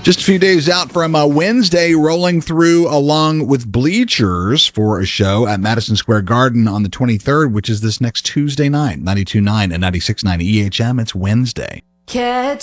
Just a few days out from Wednesday, rolling through along with Bleachers for a show at Madison Square Garden on the 23rd, which is this next Tuesday night, 92.9 and 96.9 EHM. It's Wednesday. Catch